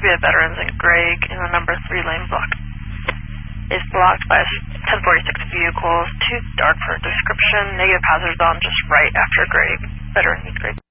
be a Veterans in Greg in the number 3 lane blocked. Is blocked by 1046 vehicles, too dark for description, negative hazard zone just right after Greg, Veteran in Greg.